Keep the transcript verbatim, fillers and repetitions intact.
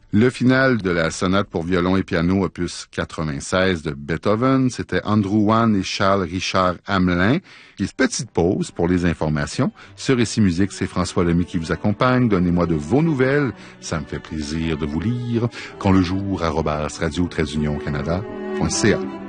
Le final de la sonate pour violon et piano opus quatre-vingt-seize de Beethoven, c'était Andrew Wann et Charles Richard Hamelin. Et petite pause pour les informations. Ce Récit Musique, c'est François Lamy qui vous accompagne. Donnez-moi de vos nouvelles. Ça me fait plaisir de vous lire. Quand le jour, arobase radio-canada.ca.